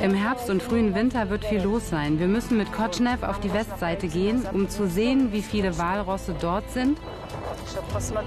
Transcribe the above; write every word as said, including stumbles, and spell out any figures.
Im Herbst und frühen Winter wird viel los sein. Wir müssen mit Kotschnew auf die Westseite gehen, um zu sehen, wie viele Walrosse dort sind